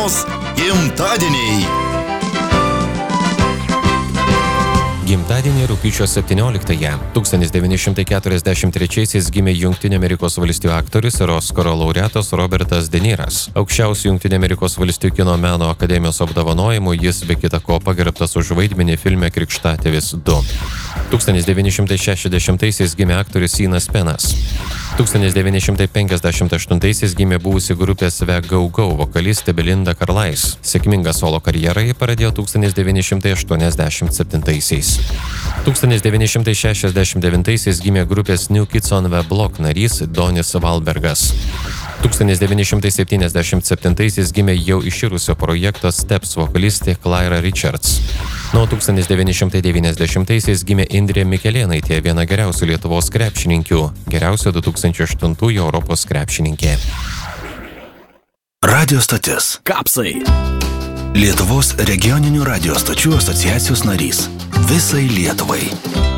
dienos gimtadieniai. Gimtadienį rugpjūčio 17-ąją 1943-aisiais gimė Jungtinių Amerikos Valstijų aktorius ir Oskaro laureatas Robertas De Niras. Aukščiausių Jungtinių Amerikos Valstijų kino meno akademijos apdovanojimų jis be kita ko pagerbtas už vaidmenį filme Krikštatėvis 2. 1960-aisiais gimė aktorius Seanas Pennas. 1958-aisiais gimė buvusi grupės The Go-Go vokalistė Belinda Carlisle. Sėkmingą solo karjerą ji pradėjo 1987-aisiais. 1969-aisiais gimė grupės New Kids on the Block narys Donis Wahlbergas. 1977-aisiais gimė jau iširusio projekto Steps vokalistė Clara Richards. Nuo 1990-aisiais gimė Indrė Mikelėnaitė, viena geriausių Lietuvos krepšininkių, geriausio 2008 Europos krepšininkė. Radio stotis. Kapsai. Lietuvos regioninių radio stočių asociacijos narys. Visai Lietuvai.